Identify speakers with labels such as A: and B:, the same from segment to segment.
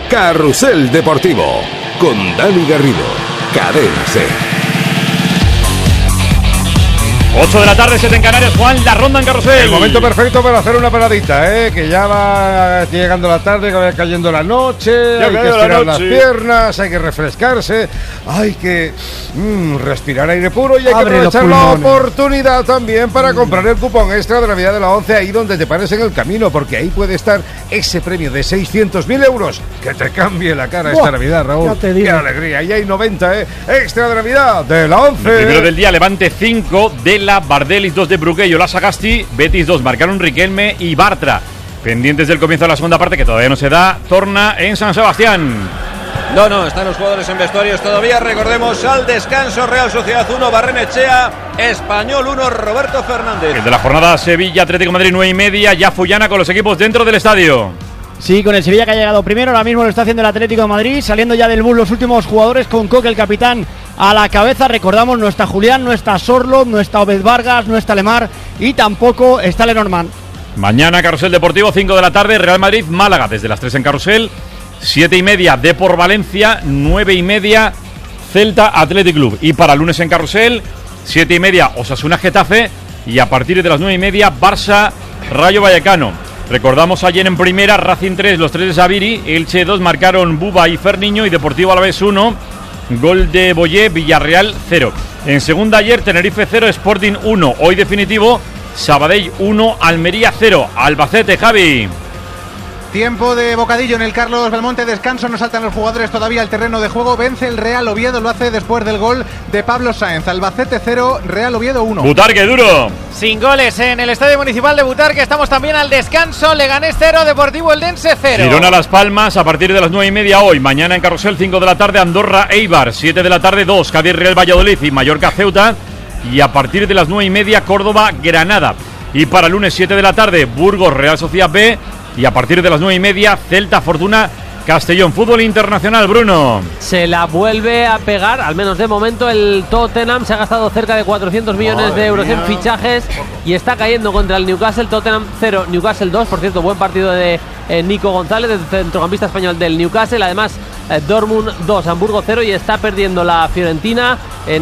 A: Carrusel Deportivo, con Dani Garrido, Cadena SER.
B: 8 de la tarde, 7 en Canarias. Juan, la ronda en Carrusel.
C: El momento perfecto para hacer una paradita, que ya va llegando la tarde, que va cayendo la noche, hay que estirar las piernas, hay que refrescarse, hay que respirar aire puro y hay que aprovechar la oportunidad también para comprar el cupón extra de Navidad de la 11 ahí donde te pares en el camino, porque ahí puede estar ese premio de 600.000 euros que te cambie la cara esta Navidad, Raúl. Qué alegría. Y hay 90 extra de Navidad de la 11.
B: El primero del día, Levante 5 de la Bardelis, 2 de Bruguello, la Sagasti, Betis 2, marcaron Riquelme y Bartra. Pendientes del comienzo de la segunda parte, que todavía no se da, torna en San Sebastián.
D: No, están los jugadores en vestuarios todavía. Recordemos al descanso: Real Sociedad 1, Barrenechea, Español 1, Roberto Fernández.
B: El de la jornada, Sevilla, Atlético de Madrid 9:30, ya Fullana con los equipos dentro del estadio.
E: Sí, con el Sevilla que ha llegado primero, ahora mismo lo está haciendo el Atlético de Madrid, saliendo ya del bus los últimos jugadores, con Coque, el capitán, a la cabeza. Recordamos, no está Julián, no está Sorlo, no está Obed Vargas, no está Lemar y tampoco está Lenormand.
B: Mañana Carrusel Deportivo, 5 de la tarde, Real Madrid, Málaga, desde las 3 en Carrusel, 7:30, Depor Valencia, 9:30, Celta Athletic Club. Y para lunes en Carrusel, 7:30, Osasuna Getafe, y a partir de las 9:30, Barça Rayo Vallecano. Recordamos ayer en primera, Racing 3, los 3 de Xaviri, Elche 2, marcaron Buba y Ferniño, y Deportivo Alavés 1, gol de Boyé, Villarreal 0. En segunda ayer, Tenerife 0, Sporting 1, hoy definitivo, Sabadell 1, Almería 0, Albacete, Javi.
F: Tiempo de bocadillo en el Carlos Belmonte, descanso, no saltan los jugadores todavía al terreno de juego, vence el Real Oviedo, lo hace después del gol de Pablo Sáenz. Albacete 0, Real Oviedo 1.
B: Butarque, duro.
G: Sin goles en el Estadio Municipal de Butarque, estamos también al descanso, Leganés 0, Deportivo Eldense 0.
B: Girona Las Palmas a partir de las 9:30 hoy, mañana en Carrusel, 5 de la tarde, Andorra Eibar, 7 de la tarde 2, Cádiz Real Valladolid y Mallorca Ceuta, y a partir de las 9:30 Córdoba Granada. Y para lunes 7 de la tarde, Burgos Real Sociedad B, y a partir de las 9:30, Celta Fortuna Castellón. Fútbol internacional, Bruno.
H: Se la vuelve a pegar, al menos de momento, el Tottenham. Se ha gastado cerca de 400 millones de euros en fichajes y está cayendo contra el Newcastle. Tottenham 0, Newcastle 2. Por cierto, buen partido de Nico González, el centrocampista español del Newcastle. Además, Dortmund 2, Hamburgo 0, y está perdiendo la Fiorentina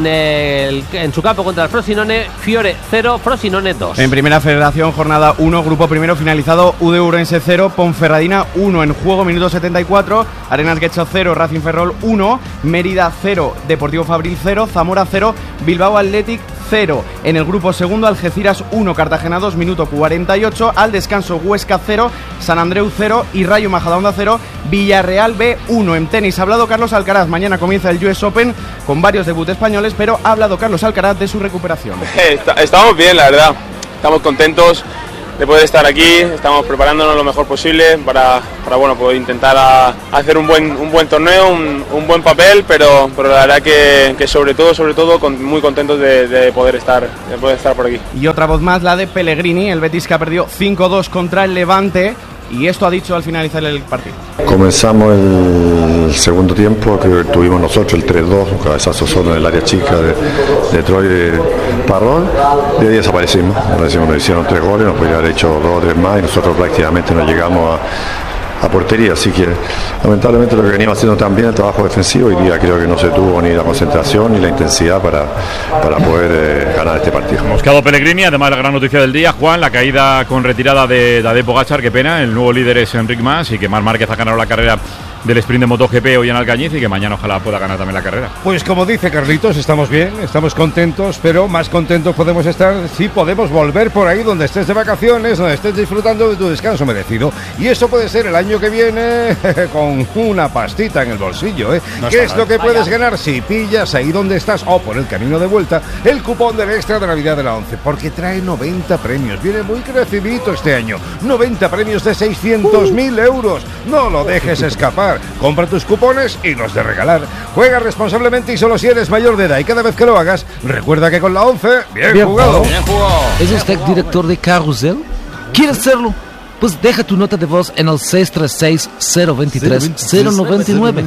H: en su campo contra el Frosinone. Fiore 0, Frosinone 2.
I: En Primera Federación, jornada 1, grupo primero finalizado, UD Ourense 0, Ponferradina 1 en juego, minuto 74, Arenas Guecho 0, Racing Ferrol 1, Mérida 0, Deportivo Fabril 0, Zamora 0, Bilbao Athletic 0. En el grupo segundo, Algeciras 1, Cartagena 2, minuto 48, al descanso Huesca 0, San Andreu 0 y Rayo Majadahonda 0, Villarreal B 1. En tenis ha hablado Carlos Alcaraz, mañana comienza el US Open con varios debuts españoles, pero ha hablado Carlos Alcaraz de su recuperación.
J: Estamos bien, la verdad, estamos contentos de poder estar aquí, estamos preparándonos lo mejor posible para bueno, poder intentar hacer un buen torneo, un buen papel, pero la verdad que sobre todo muy contentos de poder estar por aquí.
I: Y otra voz más, la de Pellegrini, el Betis, que ha perdido 5-2 contra el Levante, y esto ha dicho al finalizar el partido.
K: Comenzamos el segundo tiempo que tuvimos nosotros, el 3-2, un cabezazo solo en el área chica de Troy Parrón, y ahí desaparecimos, nos hicieron 3 goles, nos podían haber hecho 2 o 3 más, y nosotros prácticamente no llegamos a portería, así que lamentablemente lo que veníamos haciendo también el trabajo defensivo, hoy día creo que no se tuvo ni la concentración ni la intensidad para poder ganar este partido.
B: Hemos quedado Pellegrini, además la gran noticia del día, Juan, la caída con retirada de Tadej Pogačar, qué pena, el nuevo líder es Enric Mas, y que Marc Márquez ha ganado la carrera del sprint de MotoGP hoy en Alcañiz, y que mañana ojalá pueda ganar también la carrera.
C: Pues como dice Carlitos, estamos bien, estamos contentos, pero más contentos podemos estar si podemos volver por ahí donde estés de vacaciones, donde estés disfrutando de tu descanso merecido, y eso puede ser el año que viene con una pastita en el bolsillo, ¿eh? No. ¿Qué es lo que puedes ganar si pillas ahí donde estás o por el camino de vuelta el cupón del extra de Navidad de la 11? Porque trae 90 premios, viene muy crecidito este año, 90 premios de 600.000 euros, no lo dejes escapar. Compra tus cupones y los de regalar. Juega responsablemente y solo si eres mayor de edad, y cada vez que lo hagas, recuerda que con la 11, bien jugado.
L: Bien jugado. ¿Es usted director de Carrusel? ¿Quiere serlo? Pues deja tu nota de voz en el 636-023-099.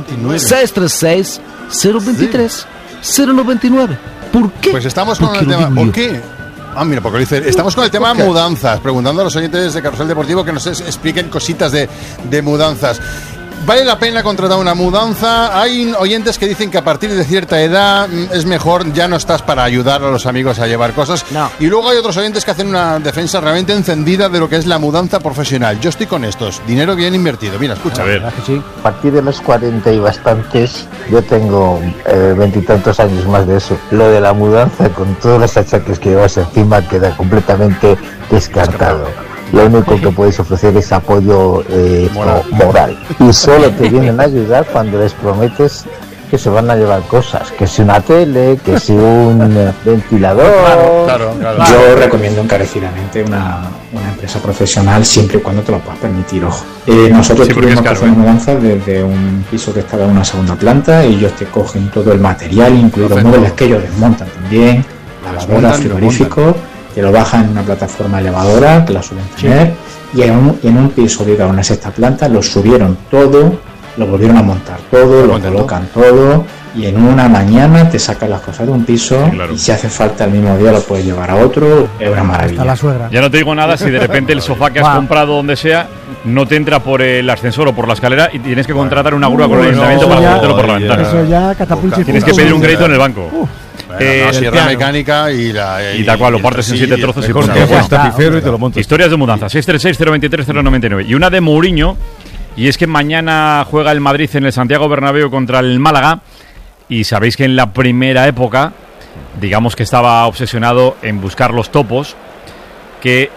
L: 636-023-099. ¿Por qué?
M: Pues estamos con el tema. ¿Por qué? Mira, porque dice, estamos con el tema mudanzas, preguntando a los oyentes de Carrusel Deportivo que nos expliquen cositas de mudanzas. ¿Vale la pena contratar una mudanza? Hay oyentes que dicen que a partir de cierta edad es mejor, ya no estás para ayudar a los amigos a llevar cosas.
E: No.
M: Y luego hay otros oyentes que hacen una defensa realmente encendida de lo que es la mudanza profesional. Yo estoy con estos. Dinero bien invertido. Mira, escucha.
B: A ver.
N: A partir de los 40 y bastantes, yo tengo 20 y tantos años más de eso. Lo de la mudanza, con todos los achaques que llevas encima, queda completamente descartado. Lo único que puedes ofrecer es apoyo moral. Y solo te vienen a ayudar cuando les prometes que se van a llevar cosas, que si una tele, que si un ventilador.
O: Claro. Yo recomiendo encarecidamente una empresa profesional siempre y cuando te lo puedas permitir, ojo. Nosotros tuvimos que hacer una mudanza desde un piso que estaba en una segunda planta y ellos te cogen todo el material, incluidos los muebles que ellos desmontan también, lavadoras, frigoríficos, te lo bajan en una plataforma elevadora que la suelen tener, y en un piso de una sexta planta lo subieron todo, lo volvieron a montar todo, lo colocan todo, y en una mañana te sacan las cosas de un piso, y si hace falta el mismo día lo puedes llevar a otro. Es una maravilla.
E: La suegra.
B: Ya no te digo nada si de repente el sofá que has comprado donde sea no te entra por el ascensor o por la escalera y tienes que contratar una grúa con el ayuntamiento para ponértelo por la ventana.
E: Eso ya catapulta.
B: Tienes que pedir un crédito en el banco.
M: La sierra mecánica y
B: tal cual, lo partes en 7 trozos y
C: con tapicero y te lo montas.
B: Historias de mudanza, 636-023-099. Y una de Mourinho, y es que mañana juega el Madrid en el Santiago Bernabéu contra el Málaga, y sabéis que en la primera época, digamos que estaba obsesionado en buscar los topos que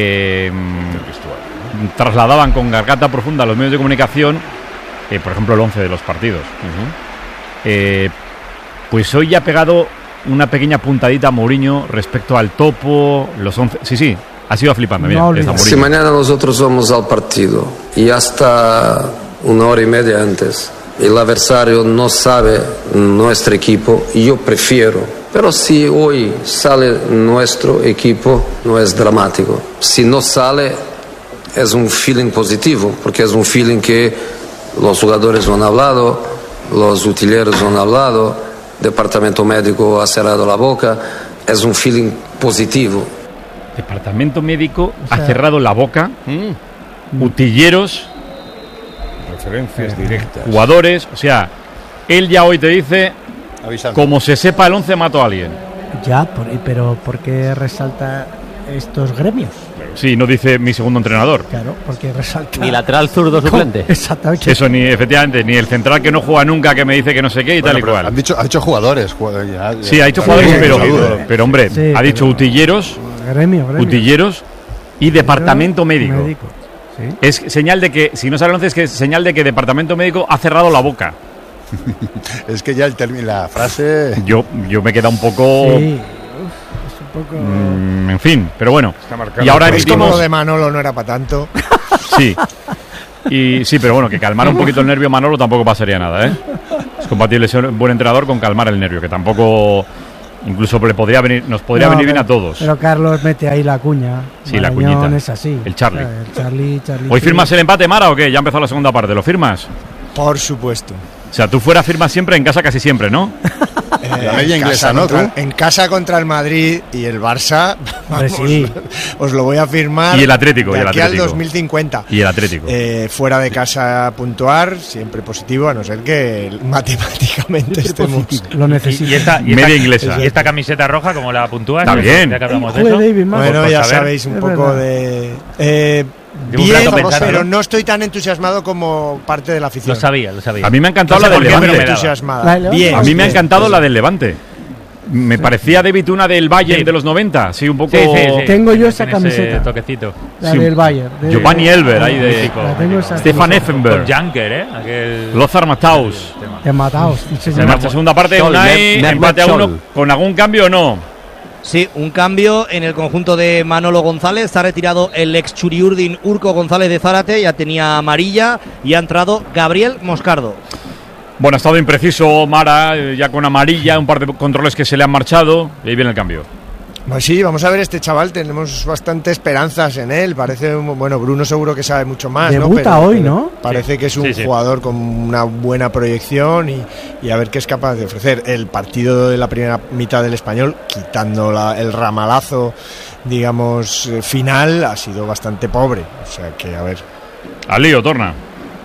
B: trasladaban con garganta profunda a los medios de comunicación, por ejemplo el 11 de los partidos. Pues hoy ya ha pegado una pequeña puntadita a Mourinho respecto al topo, los 11. Sí, ha sido flipando. Mira,
P: si mañana nosotros vamos al partido y hasta una hora y media antes el adversario no sabe nuestro equipo, yo prefiero. Pero si hoy sale nuestro equipo, no es dramático. Si no sale, es un feeling positivo, porque es un feeling que los jugadores han hablado, los utileros han hablado, departamento médico ha cerrado la boca, es un feeling positivo.
B: Departamento médico ha cerrado la boca, utilleros,
C: referencias directas,
B: jugadores, o sea, él ya hoy te dice, como se sepa el 11 mato a alguien.
E: Ya, pero ¿por qué resalta estos gremios?
B: Sí, no dice mi segundo entrenador.
E: Claro, porque resalta.
H: Ni lateral zurdo suplente.
E: Exactamente.
B: Eso ni, efectivamente, ni el central que no juega nunca, que me dice que no sé qué y tal y cual.
M: Ha dicho jugadores.
B: Sí, ha dicho jugadores, pero hombre, sí, ha dicho utilleros,
E: gremio.
B: Utilleros y departamento médico.
E: ¿Sí?
B: Es señal de que, si no sale el 11, es que es señal de que departamento médico ha cerrado la boca.
M: Es que ya la frase.
B: Yo me he quedado un poco.
E: Sí.
B: En fin, pero bueno.
Q: Y ahora es como lo de Manolo no era para tanto.
B: Sí. Y sí, pero bueno, que calmar un poquito el nervio Manolo tampoco pasaría nada, ¿eh? Es compatible ser un buen entrenador con calmar el nervio, que tampoco incluso nos podría venir bien a todos.
E: Pero Carlos mete ahí la cuña.
B: Sí, la cuñita.
E: Es así.
B: El Charlie.
E: Charlie.
B: ¿Hoy firmas el empate, Mara, o qué? Ya ha empezado la segunda parte, ¿lo firmas?
Q: Por supuesto.
B: O sea, tú fuera firmas siempre, en casa casi siempre, ¿no?
M: La media inglesa, ¿no?
Q: En casa contra el Madrid y el Barça, vamos, sí. Os lo voy a firmar.
B: Y el Atlético.
Q: De aquí al 2050.
B: Y el Atlético.
Q: Fuera de casa puntuar, siempre positivo, a no ser que matemáticamente estemos.
E: Lo necesito.
B: Media inglesa.
R: ¿Y esta camiseta roja, cómo la puntúas?
B: Está bien.
R: Ya que hablamos de eso.
Q: Bueno, ya sabéis un poco de... bien, pero no estoy tan entusiasmado como parte de la afición.
R: Lo sabía.
B: A mí me ha encantado la del Levante.
Q: Bien.
B: A mí me ha encantado la del Levante. Me parecía David una del Bayern de los 90, sí, un poco.
E: Sí. Tengo yo esa camiseta.
R: Toquecito.
E: La del Bayern.
B: Giovanni Elber, ahí de Stefan Effenberg.
R: Janker,
B: Lothar Matthaus. En marcha segunda parte, Unai, empate a 1. ¿Con algún cambio o no?
S: Sí, un cambio en el conjunto de Manolo González. Está retirado el ex Churiurdin Urco González de Zárate, ya tenía amarilla, y ha entrado Gabriel Moscardo.
B: Bueno, ha estado impreciso Mara, ya con amarilla, un par de controles que se le han marchado, y ahí viene el cambio.
Q: Pues sí, vamos a ver este chaval, tenemos bastante esperanzas en él, parece, bueno, Bruno seguro que sabe mucho más,
E: debuta,
Q: ¿no?
E: Hoy, ¿no?
Q: Parece que es un jugador con una buena proyección y a ver qué es capaz de ofrecer. El partido de la primera mitad del Español, quitando el ramalazo, digamos, final, ha sido bastante pobre, o sea que a ver.
B: Al lío, torna.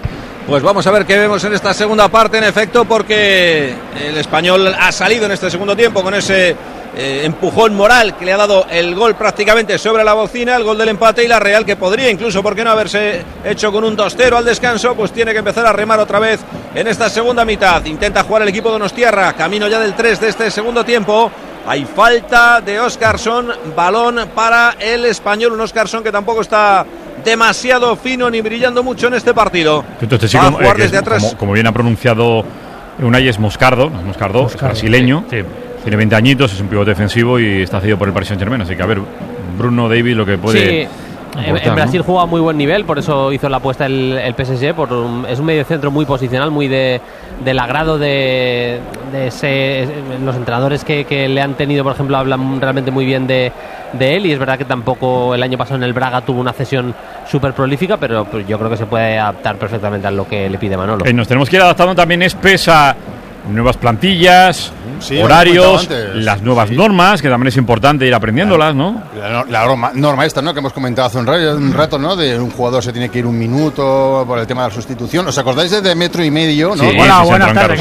D: Pues vamos a ver qué vemos en esta segunda parte, en efecto, porque el Español ha salido en este segundo tiempo con ese empujón moral que le ha dado el gol prácticamente sobre la bocina, el gol del empate, y la Real, que podría incluso, ¿por qué no haberse hecho con un 2-0 al descanso? Pues tiene que empezar a remar otra vez en esta segunda mitad. Intenta jugar el equipo de Donostiarra, camino ya del 3 de este segundo tiempo. Hay falta de Óscarson, balón para el Español, un Óscarson que tampoco está demasiado fino ni brillando mucho en este partido.
B: Entonces, sí, como bien ha pronunciado Unai, es Moscardo, es brasileño, sí. Tiene 20 añitos, es un pivote defensivo y está cedido por el Paris Saint-Germain, así que a ver, Bruno Davis lo que puede...
H: Sí. En Brasil juega a muy buen nivel, por eso hizo la apuesta el PSG. Es un mediocentro muy posicional, muy del agrado de los entrenadores que le han tenido, por ejemplo, hablan realmente muy bien de él, y es verdad que tampoco el año pasado en el Braga tuvo una cesión súper prolífica, pero pues yo creo que se puede adaptar perfectamente a lo que le pide Manolo.
B: Nos tenemos que ir adaptando también, pesa nuevas plantillas, horarios, las nuevas normas, que también es importante ir aprendiéndolas, ¿no?
M: La norma esta, ¿no?, que hemos comentado hace un rato, ¿no?, de un jugador se tiene que ir un minuto por el tema de la sustitución. ¿Os acordáis de metro y medio, no?
B: Sí, buenas tardes.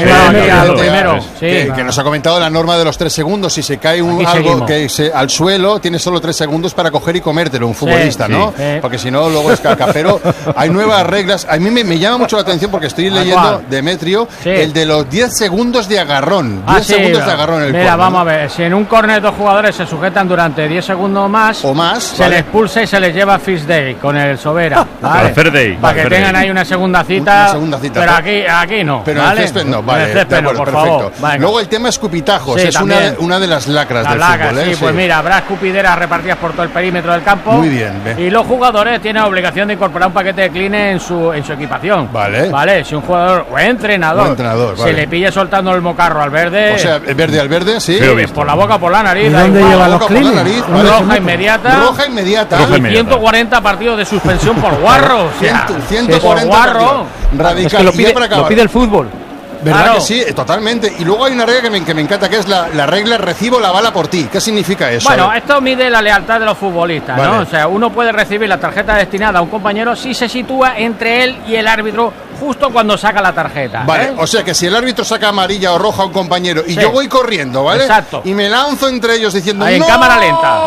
M: Que nos ha comentado la norma de los 3 segundos. Si se cae algo al suelo, tienes solo 3 segundos para coger y comértelo, un futbolista, ¿no? Porque si no, luego es caca. Pero hay nuevas reglas. A mí me llama mucho la atención porque estoy leyendo Demetrio, el de los 10 segundos de agarrón. 10 segundos de agarrón en el
T: córner. Vamos a ver, si en un córner 2 jugadores se sujetan durante 10 segundos o más, se les expulsa y se les lleva a Fish Day con el Sobera, ¿vale? Para que tengan ahí una segunda cita. Pero aquí no.
M: Pero en el césped no, vale.
T: En el césped no, por favor.
M: Luego el tema escupitajos, es una de las lacras del fútbol.
T: Sí, pues mira, habrá escupideras repartidas por todo el perímetro del campo.
M: Muy bien.
T: Y los jugadores tienen obligación de incorporar un paquete de clean en su equipación. Vale. Si un jugador o entrenador se le pilla soltando el mocarro al verde.
M: O sea, el verde al verde, sí.
T: Por la boca, por la nariz.
Q: ¿Dónde lleva los cleans?
T: Roja inmediata.
M: Y
T: 140 partidos de suspensión por guarro.
M: 140
T: por guarro.
M: Radical.
S: Es que lo pide el fútbol.
M: ¿Verdad que sí? Totalmente. Y luego hay una regla que me encanta, que es la regla recibo la bala por ti. ¿Qué significa eso?
T: Bueno, esto mide la lealtad de los futbolistas, ¿no? O sea, uno puede recibir la tarjeta destinada a un compañero si se sitúa entre él y el árbitro justo cuando saca la tarjeta.
M: Vale, o sea que si el árbitro saca amarilla o roja a un compañero y yo voy corriendo, ¿vale?
T: Exacto.
M: Y me lanzo entre ellos diciendo
T: ahí,
M: ¡no!
T: En cámara lenta.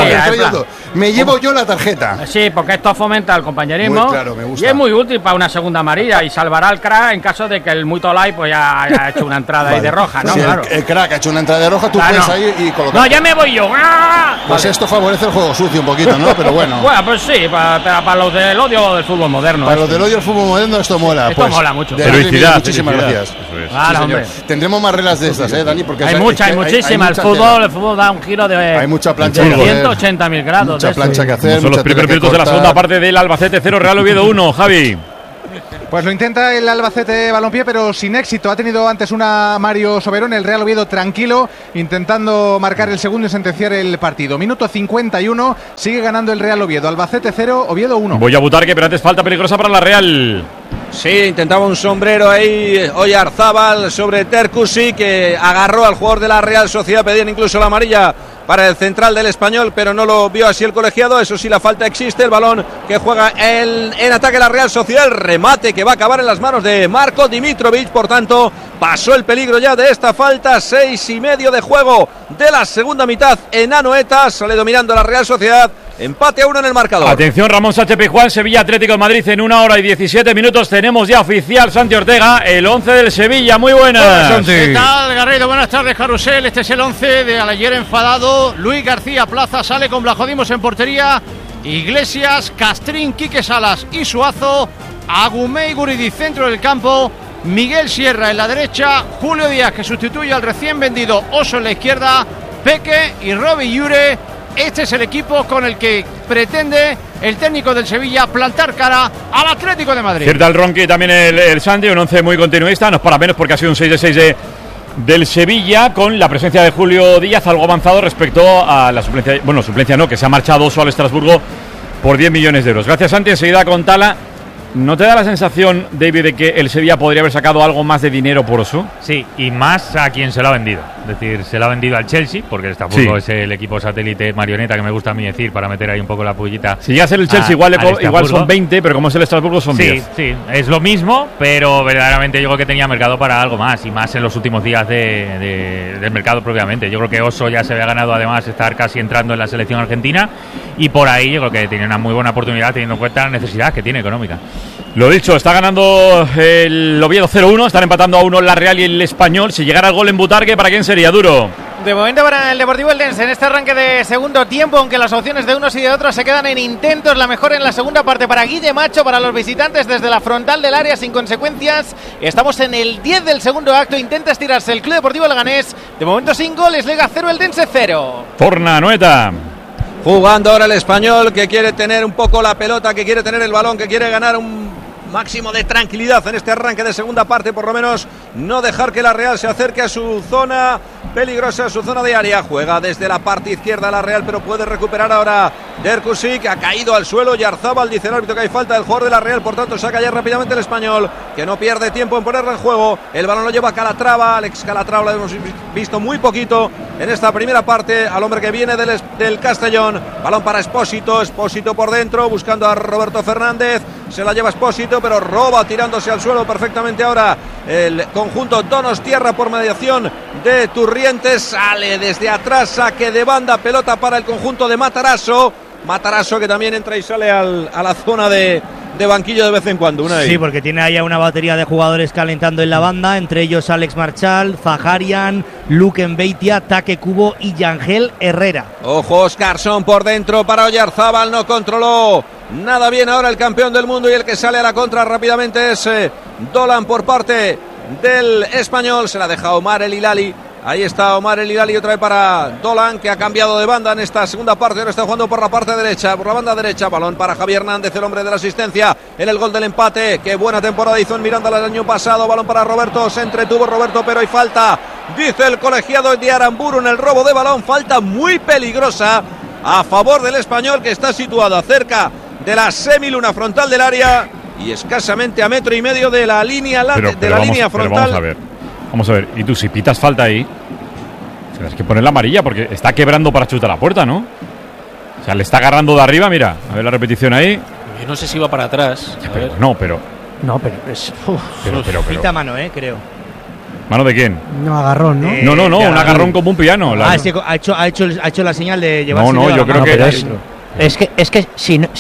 M: Me llevo yo la tarjeta.
T: Sí, porque esto fomenta el compañerismo.
M: Muy claro, me gusta.
T: Y es muy útil para una segunda amarilla y salvará al crack en caso de que el muy tolai pues ya ha hecho una entrada ahí de roja, ¿no?
M: Si el crack ha hecho una entrada de roja, tú puedes ahí y colocar.
T: No, ya me voy yo.
M: Pues esto favorece el juego sucio un poquito, ¿no? Pero bueno.
T: Bueno, pues sí, para los del odio del fútbol moderno.
M: Para los del odio del fútbol moderno esto mola.
T: Esto mola mucho.
M: Felicidad. Muchísimas gracias.
T: Hombre.
M: Tendremos más reglas de estas, Dani, porque
T: hay muchísimas. El fútbol da un giro de
M: hay mucha plancha
T: de 180.000 grados.
M: Mucha plancha que hacer.
B: Son los primeros minutos de la segunda parte del Albacete 0, Real Oviedo 1, Javi.
F: Pues lo intenta el Albacete Balompié, pero sin éxito. Ha tenido antes una Mario Soberón, el Real Oviedo tranquilo, intentando marcar el segundo y sentenciar el partido. Minuto 51, sigue ganando el Real Oviedo. Albacete 0, Oviedo 1.
B: Voy a Butarque, pero antes falta peligrosa para la Real.
D: Sí, intentaba un sombrero ahí Oyarzábal sobre Tercusi, que agarró al jugador de la Real Sociedad, pedían incluso la amarilla para el central del Español, pero no lo vio así el colegiado. Eso sí, la falta existe. El balón que juega en ataque la Real Sociedad, el remate que va a acabar en las manos de Marko Dimitrovic. Por tanto, pasó el peligro ya de esta falta. 6:30 de juego de la segunda mitad en Anoeta. Sale dominando la Real Sociedad. Empate a 1 en el marcador.
B: Atención, Ramón Sánchez Pizjuán, Sevilla Atlético de Madrid en 1 hora y 17 minutos. Tenemos ya oficial Santi Ortega, el 11 del Sevilla. Muy buenas.
E: ¿Qué tal, Garrido? Buenas tardes, Carrusel. Este es el 11 de ayer enfadado. Luis García Plaza sale con Blajodimos en portería. Iglesias, Castrín, Quique Salas y Suazo. Agumé y Guridi centro del campo. Miguel Sierra en la derecha. Julio Díaz, que sustituye al recién vendido Oso en la izquierda. Peque y Robbie Llure. Este es el equipo con el que pretende el técnico del Sevilla plantar cara al Atlético de Madrid.
B: Cierta el Ronqui, también el Santi, un 11 muy continuista. Nos para menos porque ha sido un 6-6 del Sevilla, con la presencia de Julio Díaz, algo avanzado respecto a la suplencia. Bueno, suplencia no, que se ha marchado Oso al Estrasburgo por 10 millones de euros. Gracias, Santi. Enseguida con Tala. ¿No te da la sensación, David, de que el Sevilla podría haber sacado algo más de dinero por Oso?
R: Sí, y más a quien se lo ha vendido. Es decir, se la ha vendido al Chelsea, porque el Estrasburgo es el equipo satélite marioneta que me gusta a mí decir, para meter ahí un poco la pullita.
B: Si llega a ser el Chelsea, igual son 20, pero como es el Estrasburgo son 10.
R: Sí, es lo mismo, pero verdaderamente yo creo que tenía mercado para algo más, y más en los últimos días del mercado propiamente. Yo creo que Oso ya se había ganado además estar casi entrando en la selección argentina, y por ahí yo creo que tiene una muy buena oportunidad teniendo en cuenta la necesidad que tiene económica.
B: Lo dicho, está ganando el Oviedo 0-1, están empatando a 1 la Real y el Español. Si llegara el gol en Butarque, ¿para quién sería, Duro?
G: De momento para el Deportivo Eldense en este arranque de segundo tiempo, aunque las opciones de unos y de otros se quedan en intentos. La mejor en la segunda parte para Guille Macho, para los visitantes desde la frontal del área sin consecuencias. Estamos en el 10 del segundo acto, intenta estirarse el Club Deportivo Leganés. De momento sin goles, Lega 0, Eldense 0.
B: Torna, Noeta.
D: Jugando ahora el Español, que quiere tener un poco la pelota, que quiere tener el balón, que quiere ganar un máximo de tranquilidad en este arranque de segunda parte, por lo menos no dejar que la Real se acerque a su zona peligrosa, a su zona de área. Juega desde la parte izquierda la Real, pero puede recuperar ahora Derkusik, ha caído al suelo. Yarzábal dice el árbitro que hay falta del jugador de la Real, por tanto saca ya rápidamente el Español, que no pierde tiempo en ponerle en juego. El balón lo lleva Calatrava, Alex Calatrava, lo hemos visto muy poquito en esta primera parte, al hombre que viene del Castellón. Balón para Espósito, Espósito por dentro, buscando a Roberto Fernández, se la lleva Espósito, pero roba tirándose al suelo perfectamente ahora el conjunto Donostierra por mediación de Turrientes. Sale desde atrás, saque de banda, pelota para el conjunto de Matarazzo, que también entra y sale a la zona de banquillo de vez en cuando.
S: Sí, porque tiene ahí una batería de jugadores calentando en la banda, entre ellos Alex Marchal, Zaharian, Luke Mbeitia, Take Kubo y Yangel Herrera.
D: Ojo, Oscarson por dentro para Oyarzábal, no controló nada bien ahora el campeón del mundo, y el que sale a la contra rápidamente es Dolan por parte del Español. Se la deja Omar El Hilali. Ahí está Omar El Hilali otra vez para Dolan, que ha cambiado de banda en esta segunda parte. Ahora está jugando por la parte derecha, por la banda derecha. Balón para Javier Hernández, el hombre de la asistencia en el gol del empate. Qué buena temporada hizo en Miranda el año pasado. Balón para Roberto, se entretuvo Roberto, pero hay falta, dice el colegiado de Aramburu, en el robo de balón. Falta muy peligrosa a favor del Español, que está situado cerca de la semiluna frontal del área y escasamente a 1,5 metros de la línea línea frontal.
B: Vamos a ver, y tú si pitas falta ahí, tienes que poner la amarilla, porque está quebrando para chutar la puerta, ¿no? O sea, le está agarrando de arriba, mira, a ver la repetición ahí.
U: Yo no sé si iba para atrás.
B: Pero es...
S: Pero pita mano, creo.
B: ¿Mano de quién?
E: No, agarrón, ¿no?
B: No, un agarrón como un piano.
S: Sí, ha hecho la señal de llevarse.
B: No, yo creo que
U: es que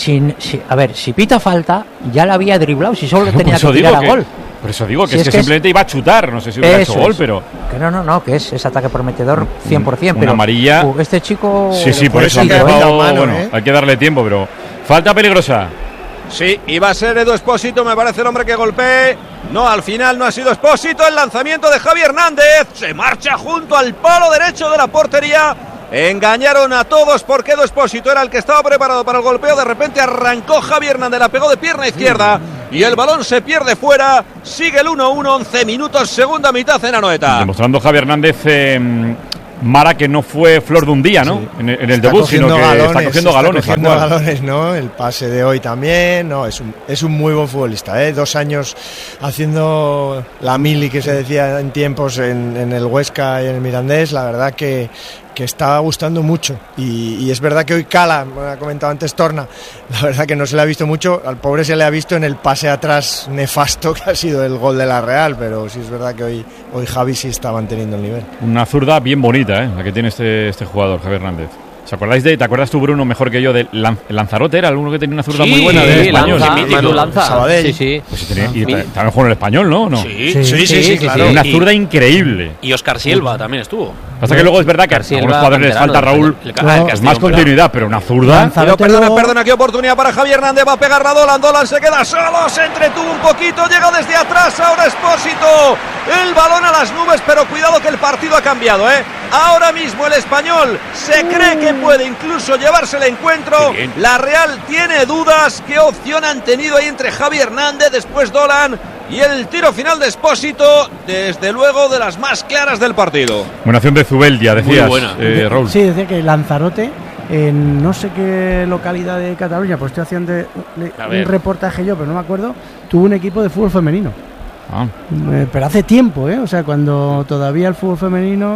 U: si pita falta, ya la había driblado, si solo tenía que tirar a gol.
B: Por eso digo que simplemente iba a chutar, no sé si hubiera hecho gol, pero...
U: Que no, que es ataque prometedor 100%,
B: pero amarilla...
U: este chico...
B: Sí, por eso hay que darle tiempo, pero... Falta peligrosa.
D: Sí, iba a ser Edu Espósito, me parece el hombre que golpee. No, al final no ha sido Espósito. El lanzamiento de Javier Hernández, se marcha junto al palo derecho de la portería. Engañaron a todos porque Edu Espósito era el que estaba preparado para el golpeo. De repente arrancó Javier Hernández, la pegó de pierna izquierda y el balón se pierde fuera. Sigue el 1-1, 11 minutos, segunda mitad en Anoeta.
B: Demostrando Javier Hernández, Mara, que no fue flor de un día, ¿no? Sí. En el debut, sino que está cogiendo galones.
Q: ¿no? El pase de hoy también, no, es un muy buen futbolista, 2 años haciendo la mili que se decía en tiempos en el Huesca y en el Mirandés. La verdad que está gustando mucho y es verdad que hoy cala, me ha comentado antes Torna, la verdad que no se le ha visto mucho, al pobre se le ha visto en el pase atrás nefasto que ha sido el gol de la Real, pero sí es verdad que hoy Javi sí está manteniendo el nivel.
B: Una zurda bien bonita, la que tiene este jugador, Javier Hernández. ¿Te acuerdas tú, Bruno, mejor que yo, de Lanzarote? Era uno que tenía una zurda muy buena del Español.
U: Lanza.
B: Sabadell. Sí. Pues y también jugó en el Español, ¿no?
U: Sí,
B: claro. Una zurda increíble.
U: Y Óscar Silva también estuvo.
B: Hasta que luego es verdad que a algunos jugadores les falta, Raúl, más continuidad, pero una zurda.
D: Pero perdona, qué oportunidad para Javier Hernández, va a pegar a Dolan se queda solo, se entretuvo un poquito, llega desde atrás, ahora Espósito, el balón a las nubes, pero cuidado que el partido ha cambiado, Ahora mismo el Español se cree que puede incluso llevarse el encuentro. La Real tiene dudas. ¿Qué opción han tenido ahí entre Javi Hernández, después Dolan y el tiro final de Espósito? Desde luego de las más claras del partido.
B: Buena acción de Zubeldia, decías, Raúl.
E: Sí, decía que Lanzarote, en no sé qué localidad de Cataluña, pues estoy haciendo un reportaje yo, pero no me acuerdo, tuvo un equipo de fútbol femenino. Pero hace tiempo, o sea, cuando todavía el fútbol femenino...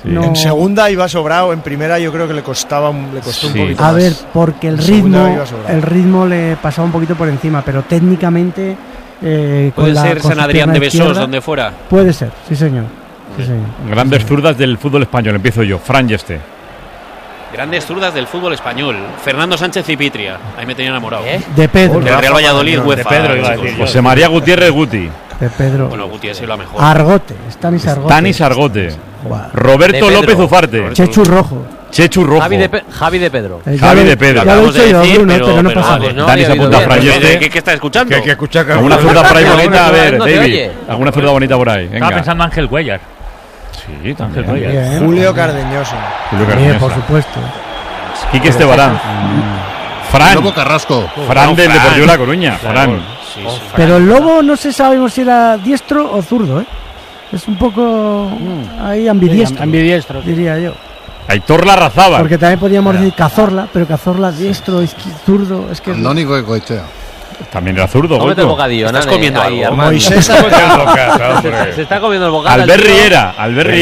Q: No. En segunda iba sobrado, en primera yo creo que le costó un poquito más.
A: A ver, porque el ritmo le pasaba un poquito por encima, pero técnicamente...
V: puede ser San Adrián de Besós, donde fuera.
A: Puede ser, sí señor. Sí, señor.
B: Grandes zurdas del fútbol español, empiezo yo. Fran Yeste.
V: Grandes zurdas del fútbol español. Fernando Sánchez y Pitria. Ahí me tenía enamorado.
A: De Pedro.
V: Del Real Valladolid, UEFA.
B: De Pedro, iba a decir. José María Gutiérrez Guti.
A: De Pedro.
V: Bueno, Guti ha sido la mejor.
A: Argote. Stanis Argote.
B: Roberto López Ufarte.
A: Chechu Rojo.
V: Javi de Pedro.
B: Javi de Pedro.
A: Ya lo he dicho yo, Bruno, pero no pasa nada.
B: Dani se apunta a Fran Yeste.
V: ¿Qué está escuchando?
C: Que escucha
B: alguna zurda por ahí bonita, a ver, David. Alguna zurda bonita por ahí.
R: Estaba pensando Ángel Cuellar.
B: Sí, Ángel Cuellar.
Q: Julio Cardeñoso.
A: Por supuesto.
B: Quique Estebarán. Fran.
M: Lobo Carrasco.
B: Fran del Deportivo La Coruña. Fran.
A: Pero el Lobo no se sabemos si era diestro o zurdo, ¿eh? Es un poco ahí ambidiestro, diría yo.
B: Aitor Larrazábal.
A: Porque también podríamos decir Cazorla, pero Cazorla diestro, zurdo, es que...
M: Andónico Goicoechea.
B: También era zurdo.
V: Cómete el bocadillo, estás comiendo algo.
Q: Moisés
V: se está comiendo el bocadillo.
B: Albert Riera.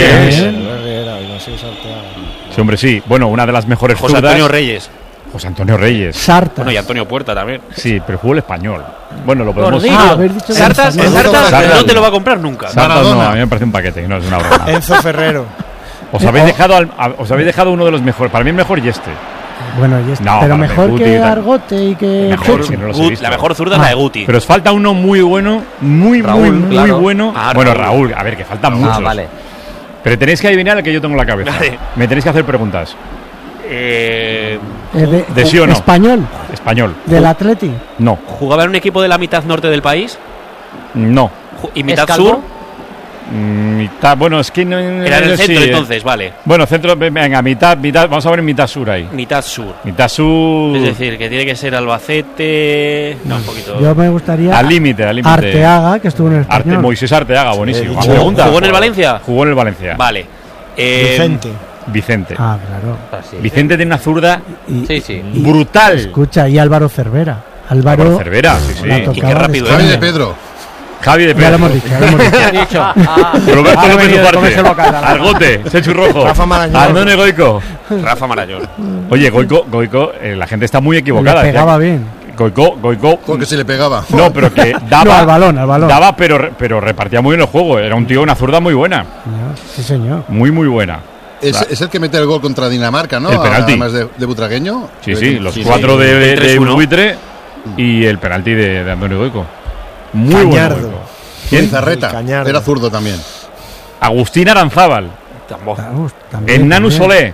V: Sí,
B: hombre, sí. Bueno, una de las mejores
V: José Antonio Reyes.
B: José Antonio Reyes.
A: Sartas.
V: Bueno, y Antonio Puerta también.
B: Sí, pero fútbol español. Bueno, lo podemos...
V: Sartas no te lo va a comprar nunca.
B: Sartas no, a mí me parece un paquete, no es una broma.
Q: Enzo Ferrero.
B: Os habéis dejado uno de los mejores. Para mí el mejor Yeste.
A: Bueno, Yeste. No, pero mejor que Argote y que
V: la mejor zurda es la de Guti.
B: Pero os falta uno muy bueno, muy bueno. Bueno, Raúl, a ver, que faltan muchos.
V: Vale.
B: Pero tenéis que adivinar el que yo tengo en la cabeza. Vale. Me tenéis que hacer preguntas.
A: ¿De
B: sí o no?
A: Español. ¿Del Atleti?
B: No.
V: ¿Jugaba en un equipo de la mitad norte del país?
B: No.
V: ¿Y mitad sur?
B: Mitad, bueno, es que no...
V: Era en el centro, entonces, vale.
B: Bueno, centro, venga, mitad, vamos a ver mitad sur ahí.
V: Mitad sur.
B: Es
V: decir, que tiene que ser Albacete... No, un poquito...
A: Yo me gustaría...
B: Al límite.
A: Arteaga, que estuvo en el Español.
B: Moisés Arteaga, buenísimo.
V: ¿Jugó en el Valencia?
B: Jugó en el Valencia.
V: Vale.
B: Vicente.
A: Ah, claro.
B: Vicente tiene una zurda
V: sí.
B: brutal.
A: Escucha, y Álvaro Cervera.
B: Álvaro Cervera, sí.
V: Y qué rápido.
M: Javi de Pedro.
A: Ya lo hemos dicho.
B: Roberto López Ufarte. Argote, Chechu Rojo.
Q: Rafa Marañón.
B: Andone Goico.
V: Rafa Marañón.
B: Oye, Goico, la gente está muy equivocada.
A: Le pegaba bien.
B: Goico.
M: Porque se le pegaba.
B: No, pero que daba.
A: No, al balón.
B: Daba, pero repartía muy bien el juego. Era un tío, una zurda muy buena.
A: Sí, señor.
B: Muy buena.
M: Es el que mete el gol contra Dinamarca, ¿no?
B: El penalti.
M: Además de Butragueño.
B: Sí, los 4 de Buitre y el penalti de Antonio Goico. Muy bueno.
M: ¿Quién? Zarreta. Era zurdo también.
B: Agustín Aranzábal. En Nanu Solé.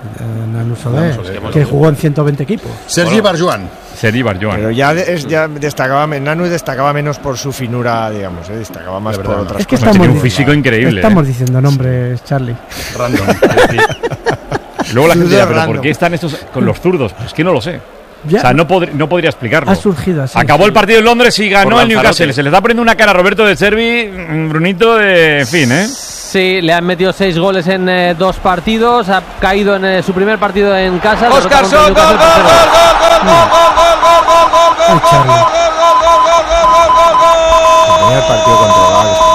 A: Que jugó en 120 equipos.
M: Sergi Barjuan.
Q: Pero ya destacaba, Nanu destacaba menos por su finura, digamos, destacaba más por otras
B: cosas. Tenía un físico increíble.
A: Estamos diciendo nombres, Charlie.
M: Random.
B: Luego la gente dirá, ¿pero por qué están estos con los zurdos? Pues es que no lo sé.
A: Ya.
B: O sea, no podría explicarlo.
A: Ha surgido así.
B: Acabó el partido en Londres y ganó el Newcastle. Se le está poniendo una cara a Roberto de Cervi, Brunito, en fin, ¿eh?
H: Sí, le han metido 6 goles en 2 partidos. Ha caído en su primer partido en casa.
D: Óscarson, gol.
Q: Tenía el partido controlado.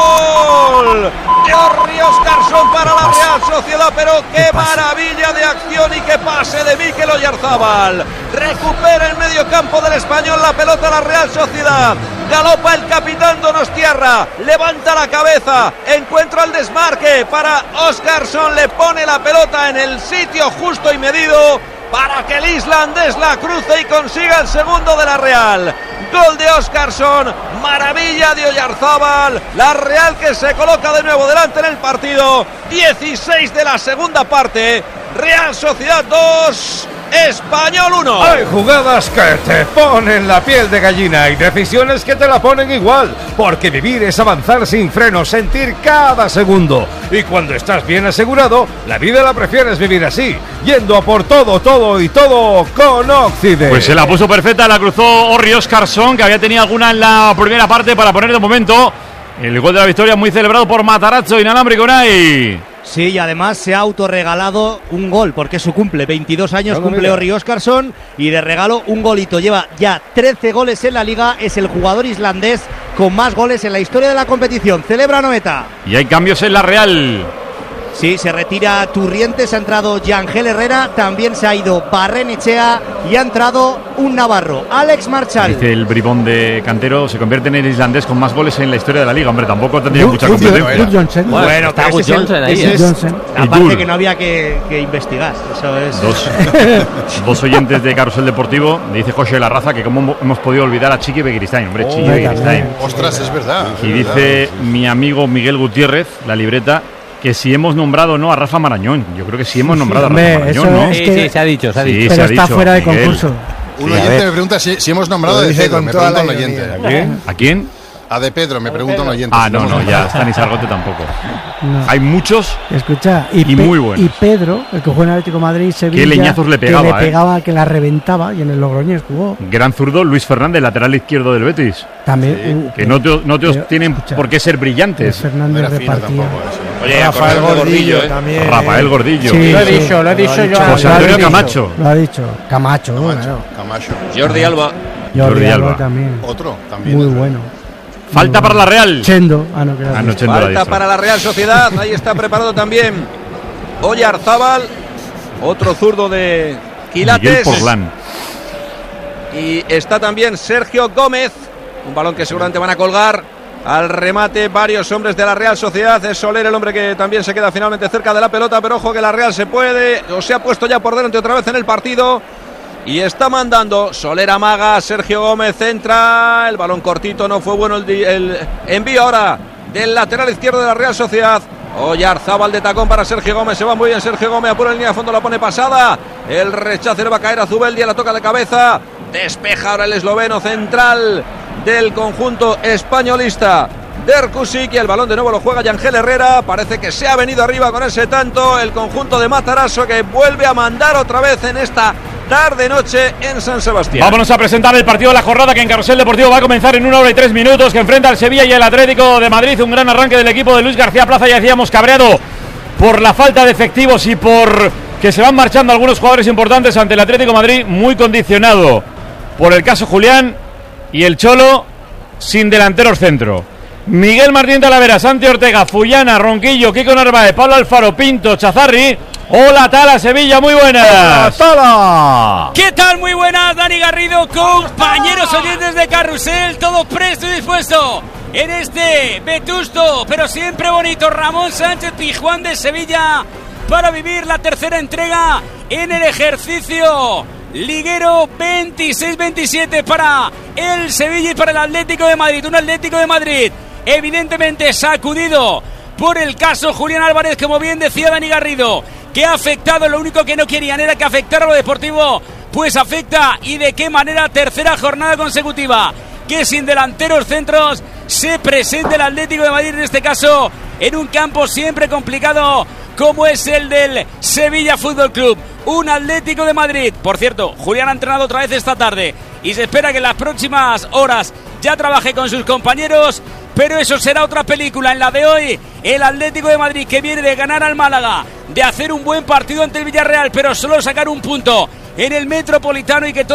D: Óscarson para la Real Sociedad, pero qué maravilla de acción y qué pase de Mikel Oyarzábal. Recupera el medio campo del Español la pelota la Real Sociedad. Galopa el capitán Donostiarra, levanta la cabeza, encuentra el desmarque para Óscarson, le pone la pelota en el sitio justo y medido para que el islandés la cruce y consiga el segundo de la Real. Gol de Óscarson, maravilla de Oyarzábal, la Real que se coloca de nuevo delante en el partido. 16 de la segunda parte, Real Sociedad 2, Español 1.
C: Hay jugadas que te ponen la piel de gallina y decisiones que te la ponen igual, porque vivir es avanzar sin frenos, sentir cada segundo. Y cuando estás bien asegurado, la vida la prefieres vivir así, yendo a por todo con Occident.
B: Pues se la puso perfecta, la cruzó Orri Óscarson, que había tenido alguna en la primera parte para poner de momento el gol de la victoria, muy celebrado por Matarazzo inalámbrico Unai.
S: Sí, y además se ha autorregalado un gol, porque es su cumple, 22 años cumple Orri Óscarson, y de regalo un golito. Lleva ya 13 goles en la Liga, es el jugador islandés con más goles en la historia de la competición. Celebra Noeta.
B: Y hay cambios en la Real.
S: Sí, se retira Turrientes, ha entrado Yangel Herrera, también se ha ido Barrenechea y ha entrado un navarro, Alex Marchal.
B: Dice el bribón de Cantero, se convierte en el islandés con más goles en la historia de la liga. Hombre, tampoco tendría mucha competencia.
S: Bueno, está Johnson ahí. La parte que no había que investigar. Eso es.
B: Dos oyentes de Carrusel Deportivo, dice José La Raza que cómo hemos podido olvidar a Chiqui Begiristain. Hombre, Chiqui Begiristain.
M: Ostras, es verdad.
B: Y dice mi amigo Miguel Gutiérrez, la libreta, que si hemos nombrado o no a Rafa Marañón. Yo creo que sí hemos nombrado a Rafa Marañón, ¿no?
U: Sí, se ha dicho.
A: Pero está
B: dicho,
A: fuera de
B: Miguel.
A: concurso.
M: Un oyente me pregunta si hemos nombrado a De Pedro. Me pregunta un oyente.
B: ¿A quién?
M: A De Pedro, me pregunta un oyente.
B: No, ya, Stanis Argote tampoco.
A: No.
B: Hay muchos.
A: Escucha, y
B: muy buenos.
A: Y Pedro, el que jugó en Atlético de Madrid, Sevilla,
B: qué leñazos le pegaba,
A: que la reventaba, y en el Logroñés jugó.
B: Gran zurdo, Luis Fernández, lateral izquierdo del Betis.
A: También.
B: Que no todos tienen por qué ser brillantes.
A: Fernández repartía.
D: Oye,
Q: Rafael Gordillo también.
B: Rafael Gordillo.
A: Sí,
T: lo he dicho yo.
B: José Antonio Camacho.
A: Lo ha dicho. Camacho.
D: Jordi Alba.
A: Jordi Alba también.
M: Otro también.
A: Muy bueno.
B: Falta para la Real.
A: Chendo.
B: Chendo
D: Falta para la Real Sociedad. Ahí está preparado también Oyarzábal. Otro zurdo de Quilates.
B: Miguel Porlán.
D: Y está también Sergio Gómez. Un balón que seguramente van a colgar. Al remate varios hombres de la Real Sociedad. Es Soler el hombre que también se queda finalmente cerca de la pelota. Pero ojo que la Real se ha puesto ya por delante otra vez en el partido. Y está mandando Soler, amaga, Sergio Gómez entra, el balón cortito, no fue bueno el envío ahora del lateral izquierdo de la Real Sociedad. Oyarzábal de tacón para Sergio Gómez, se va muy bien Sergio Gómez, apura en línea de fondo, la pone pasada, el rechace le va a caer a Zubeldia, la toca de cabeza, despeja ahora el esloveno central del conjunto españolista. Derkusik, y el balón de nuevo lo juega Yangel Herrera. Parece que se ha venido arriba con ese tanto el conjunto de Matarazzo, que vuelve a mandar otra vez en esta tarde-noche en San Sebastián.
B: Vámonos a presentar el partido de la jornada, que en Carrusel Deportivo va a comenzar en 1 hora y 3 minutos, que enfrenta al Sevilla y el Atlético de Madrid. Un gran arranque del equipo de Luis García Plaza, ya decíamos, cabreado por la falta de efectivos y por que se van marchando algunos jugadores importantes ante el Atlético de Madrid, muy condicionado por el caso Julián y el Cholo sin delanteros centro. Miguel Martín Talavera, Santi Ortega, Fullana, Ronquillo, Kiko Narváez, Pablo Alfaro, Pinto, Chazarri. Hola Tala, Sevilla, muy buenas.
I: Hola
B: Tala.
I: ¿Qué tal? Muy buenas, Dani Garrido, compañeros oyentes de Carrusel, todo presto y dispuesto en este vetusto, pero siempre bonito Ramón Sánchez Pizjuán de Sevilla para vivir la tercera entrega en el ejercicio liguero 26-27 para el Sevilla y para el Atlético de Madrid. Un Atlético de Madrid evidentemente sacudido por el caso Julián Álvarez, como bien decía Dani Garrido, que ha afectado. Lo único que no querían era que afectara lo deportivo, pues afecta, y de qué manera. Tercera jornada consecutiva que sin delanteros centros se presenta el Atlético de Madrid, en este caso en un campo siempre complicado como es el del Sevilla Fútbol Club. Un Atlético de Madrid, por cierto, Julián ha entrenado otra vez esta tarde y se espera que en las próximas horas ya trabaje con sus compañeros, pero eso será otra película. En la de hoy, el Atlético de Madrid, que viene de ganar al Málaga, de hacer un buen partido ante el Villarreal, pero solo sacar un punto en el Metropolitano, y que todo